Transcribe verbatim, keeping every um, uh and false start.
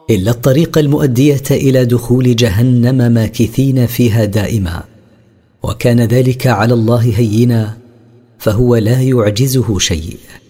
إلا الطريق المؤدية إلى دخول جهنم ماكثين فيها دائما، وكان ذلك على الله هينا، فهو لا يعجزه شيء.